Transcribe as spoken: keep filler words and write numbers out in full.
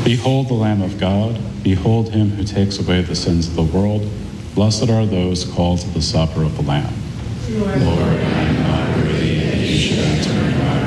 Behold the Lamb of God. Behold him who takes away the sins of the world. Blessed are those called to the supper of the Lamb. Lord, Lord, I am not worthy that you should enter my